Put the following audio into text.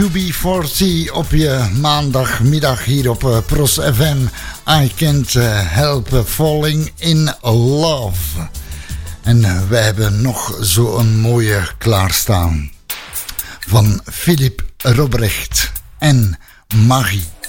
UB40 op je maandagmiddag hier op Pros FM. I Can't Help Falling in Love. En we hebben nog zo'n mooie klaarstaan. Van Philip Robrecht en Magie.